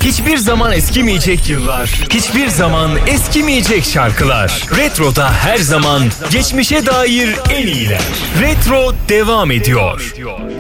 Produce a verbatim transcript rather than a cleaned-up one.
Hiçbir zaman eskimeyecek yıllar, hiçbir zaman eskimeyecek şarkılar. Retro'da her zaman geçmişe dair en iyiler. Retro devam ediyor.